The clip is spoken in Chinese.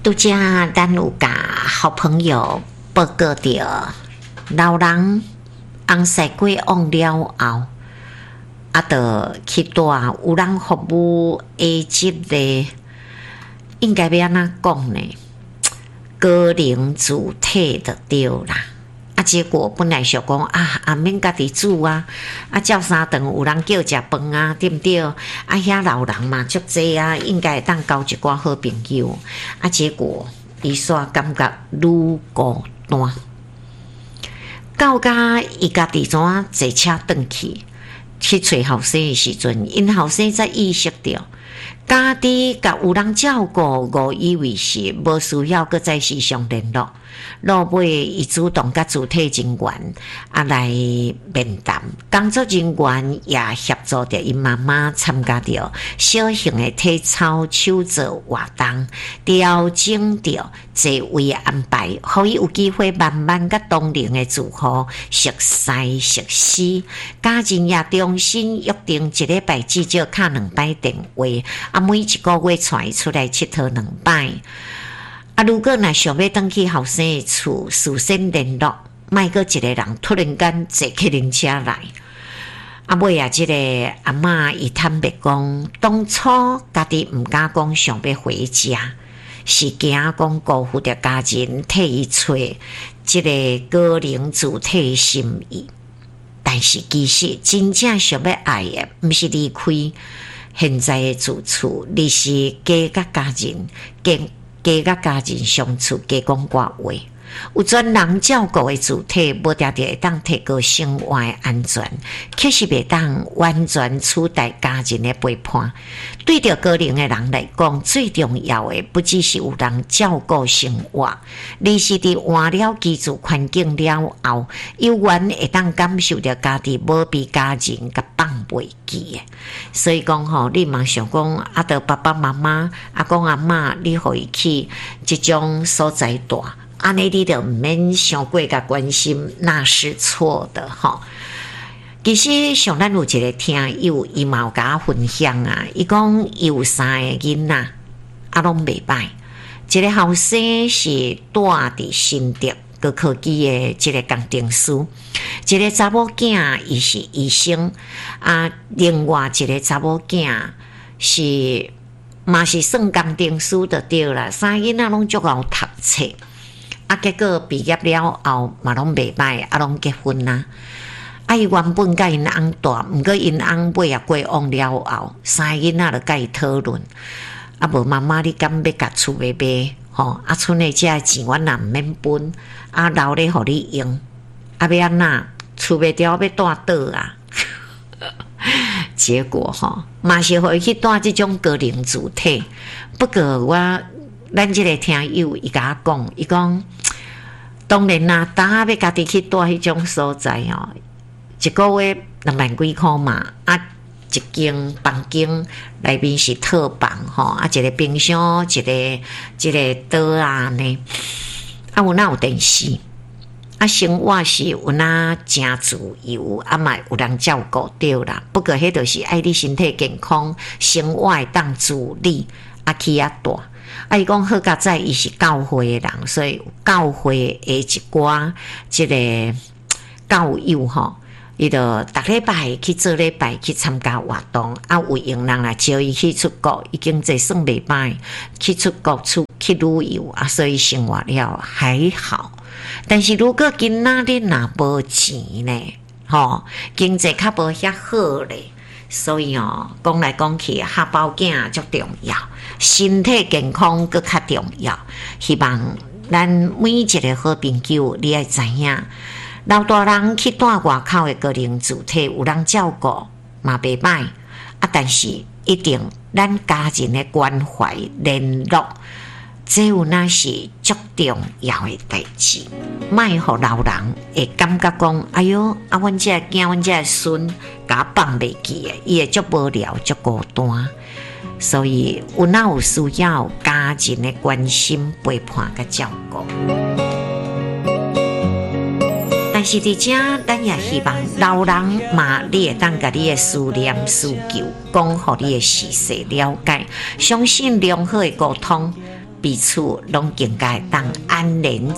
拄则咱有甲好朋友报告着，老人红西瓜往了后，就去带有人服务的这个，应该要安怎讲呢？高龄主体就对啦。结果本来想讲免家己煮啊，照三顿有人叫食饭啊，对不对？遐老人嘛足济啊，应该会当交一寡好朋友。结果伊煞感觉愈孤单，到甲伊家己怎啊坐车转去找后生的时阵，因后生才意识到，家己甲有人照顾，误以为是无需要搁再时常联络。落尾，伊主动甲主体人员来面谈，工作人员也协助着因妈妈参加着小型的体操手作活动，调整着座位安排，互伊有机会慢慢甲同龄的住户熟悉熟悉。家人也重新约定一礼拜至少敲2摆电话，每一个月带伊出来佚佗2摆。如果若想要回去后生的厝，事先联络，莫个一个人突然间坐客人车来。尾这个阿嬷伊坦白讲，当初家己毋敢讲想要回家，是惊讲辜负着家人替伊找这个高龄主体的心意。但是其实真正想要爱的，毋是离开现在的住处，而是加甲家人甲家人相处，加讲寡话，有专人照顾的主体，无定定会当提高生活的安全，确实袂当完全取代家人的陪伴。对着高龄的人来讲，最重要的不只是有人照顾生活，而是伫换了居住环境了后，有缘会当感受到家己无被家人甲放袂记的。所以讲你嘛想讲着爸爸妈妈、阿公阿嬷，你互伊去即种所在住，安尼你就毋免伤过甲关心，那是错的其实像咱有一个听友，伊嘛有甲我分享伊讲伊有3个囡仔，拢袂歹。一个后生是住伫新竹高科技的一个工程师，一个查某囝伊是医生，另外一个查某囝是嘛是算工程师就对啦。3个囡仔拢足够读册，结果毕业了后嘛拢袂歹，拢结婚啦。伊原本甲因翁住，毋过因翁尾也过往了后，3个囡仔就甲伊讨论，无妈妈你敢要甲厝卖卖？剩的这钱阮也毋免分，留咧互你用，要安怎？厝卖掉要住倒啊？结果嘛是互伊去住即种高龄主体。不过咱即个听友伊甲我讲，伊讲当然啦，当要家己去住迄种所在一个月2万几块嘛，一间房间内面是套房一个冰箱，一个桌呢，有哪有电视，生活是有哪真自由，嘛有人照顾对啦。不过迄就是爱你身体健康，生活会当自理，去住。伊讲好佳在伊是教会的人，所以教会的一寡即个教友伊就逐礼拜去做礼拜去参加活动，有用人来招伊去出国，已经这算袂歹，去出国去旅游所以生活了还好。但是如果囡仔你若无钱呢，经济较无遐好咧，所以讲来讲去，下包囝足重要，身体健康佫较重要。希望咱每一个好朋友，你要知影。老大人去住外口的高龄主体，有人照顾嘛袂歹，但是一定咱家人的关怀联络，这有那是足重要的代志。莫互老人会感觉讲，哎哟，阮这个囝，阮这个孙，甲我放袂记的，伊会足无聊，足孤单。所以有哪有需要家人的关心、陪伴甲照顾。但是伫遮，咱也希望老人嘛，你会当甲你的思念、需求讲，互你的事实了解，相信良好的沟通， 彼此拢应该当安然